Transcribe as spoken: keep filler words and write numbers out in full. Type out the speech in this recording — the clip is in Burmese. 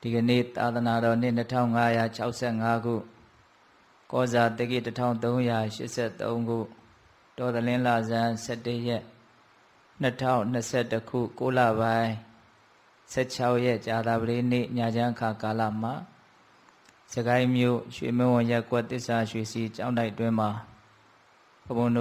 ဒီကနေ့သာသနာတော်နှစ်two thousand five hundred sixty-fiveခုကောဇာတက္ကီone thousand three hundred eighty-threeခုတော်သလင်းလဇန်sevenရက်two thousand twenty-oneခုကိုလပိုင်းsixteenရက်ကြာသပတေးနေ့ညချမ်းခါကာလမှာစကိုင်းမြို့ရွှေမင်းဝံရပ်ကွက်သစ္စာရွှေစီကျောင်းတိုက်တွင်မှာဘုံ